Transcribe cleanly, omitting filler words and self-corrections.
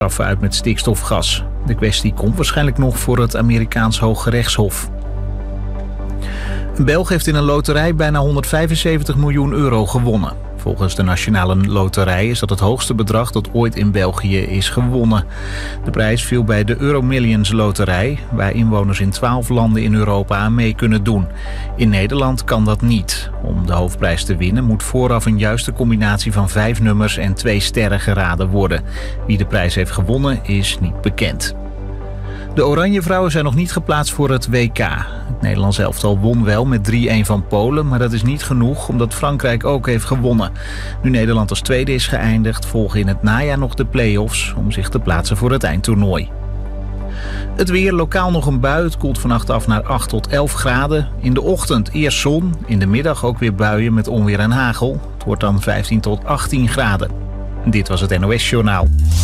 straffen uit met stikstofgas. De kwestie komt waarschijnlijk nog voor het Amerikaans Hooggerechtshof. Een Belg heeft in een loterij bijna 175 miljoen euro gewonnen. Volgens de Nationale Loterij is dat het hoogste bedrag dat ooit in België is gewonnen. De prijs viel bij de Euromillions Loterij, waar inwoners in 12 landen in Europa aan mee kunnen doen. In Nederland kan dat niet. Om de hoofdprijs te winnen moet vooraf een juiste combinatie van 5 nummers en 2 sterren geraden worden. Wie de prijs heeft gewonnen is niet bekend. De Oranjevrouwen zijn nog niet geplaatst voor het WK. Het Nederlands elftal won wel met 3-1 van Polen, maar dat is niet genoeg omdat Frankrijk ook heeft gewonnen. Nu Nederland als tweede is geëindigd, volgen in het najaar nog de play-offs om zich te plaatsen voor het eindtoernooi. Het weer, lokaal nog een bui. Het koelt vannacht af naar 8 tot 11 graden. In de ochtend eerst zon, in de middag ook weer buien met onweer en hagel. Het wordt dan 15 tot 18 graden. Dit was het NOS Journaal.